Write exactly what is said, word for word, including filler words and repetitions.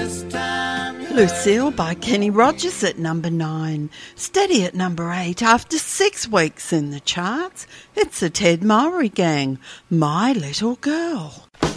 Lucille by Kenny Rogers at number nine. Steady at number eight after six weeks in the charts. It's the Ted Mowry Gang, My Little Girl.